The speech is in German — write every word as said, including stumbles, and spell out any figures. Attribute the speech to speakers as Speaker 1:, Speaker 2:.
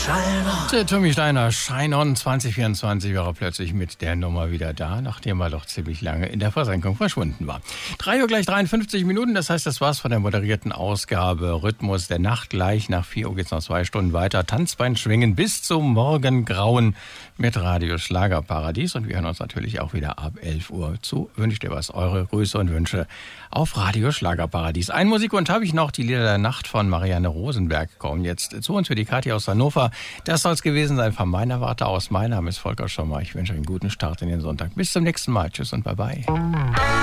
Speaker 1: Steiner.
Speaker 2: Der Tommy Steiner, Shine On zwanzig vierundzwanzig, war er plötzlich mit der Nummer wieder da, nachdem er doch ziemlich lange in der Versenkung verschwunden war. drei Uhr gleich dreiundfünfzig Minuten, das heißt, das war's von der moderierten Ausgabe Rhythmus der Nacht. Gleich nach vier Uhr geht's noch zwei Stunden weiter. Tanzbein schwingen bis zum Morgengrauen mit Radio Schlagerparadies. Und wir hören uns natürlich auch wieder ab elf Uhr zu. Wünscht ihr was? Eure Grüße und Wünsche auf Radio Schlagerparadies. Ein Musikwunsch habe ich noch. Die Lieder der Nacht von Marianne Rosenberg kommen jetzt zu uns für die Kathi aus Hannover. Das soll es gewesen sein von meiner Warte aus. Mein Name ist Volker Schommer. Ich wünsche euch einen guten Start in den Sonntag. Bis zum nächsten Mal. Tschüss und bye bye.